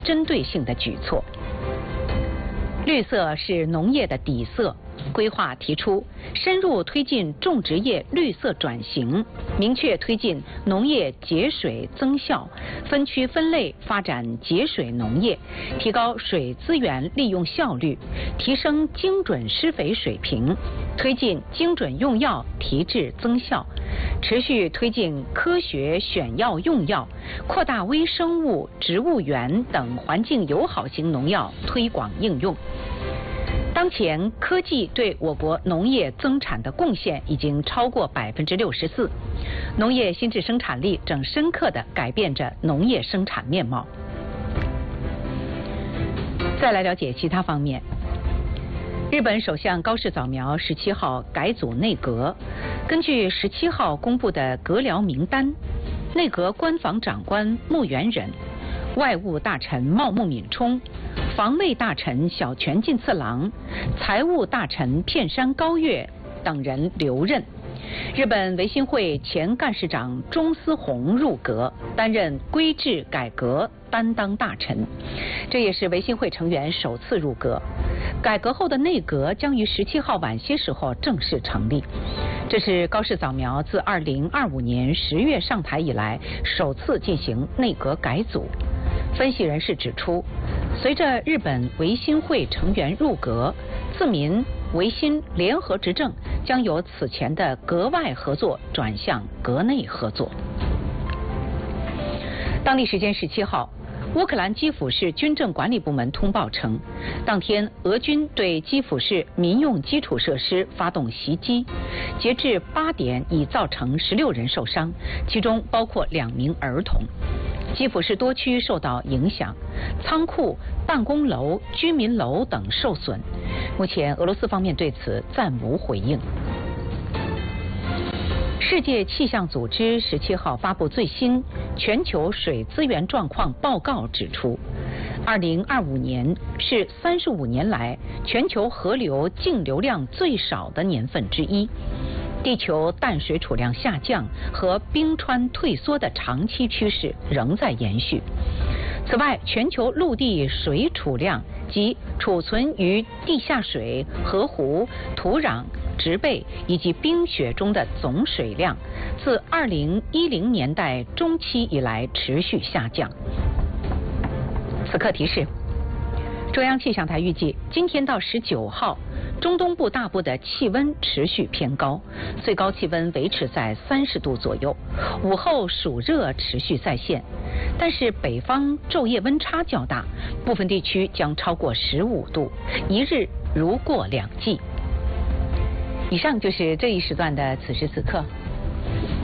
针对性的举措。绿色是农业的底色。规划提出，深入推进种植业绿色转型，明确推进农业节水增效，分区分类发展节水农业，提高水资源利用效率，提升精准施肥水平，推进精准用药提质增效，持续推进科学选药用药，扩大微生物、植物源等环境友好型农药推广应用。当前，科技对我国农业增产的贡献已经超过64%，农业新质生产力正深刻地改变着农业生产面貌。再来了解其他方面，日本首相高市早苗17号改组内阁，根据17号公布的阁僚名单，内阁官房长官木原忍、外务大臣茂木敏充、防卫大臣小泉进次郎、财务大臣片山高月等人留任。日本维新会前干事长中司宏入阁，担任规制改革担当大臣，这也是维新会成员首次入阁。改革后的内阁将于17号晚些时候正式成立，这是高市早苗自2025年10月上台以来首次进行内阁改组。分析人士指出，随着日本维新会成员入阁，自民维新联合执政将由此前的阁外合作转向阁内合作。当地时间17号，乌克兰基辅市军政管理部门通报称，当天俄军对基辅市民用基础设施发动袭击，截至8点已造成16人受伤，其中包括2名儿童。基辅市多区受到影响，仓库、办公楼、居民楼等受损。目前俄罗斯方面对此暂无回应。世界气象组织17号发布最新全球水资源状况报告，指出，2025年是35年来全球河流净流量最少的年份之一。地球淡水储量下降和冰川退缩的长期趋势仍在延续。此外，全球陆地水储量及储存于地下水、河湖、土壤、植被以及冰雪中的总水量，自2010年代中期以来持续下降。此刻提示：中央气象台预计，今天到19号，中东部大部的气温持续偏高，最高气温维持在30度左右，午后暑热持续再现，但是北方昼夜温差较大，部分地区将超过15度，一日如过2季。以上就是这一时段的此时此刻。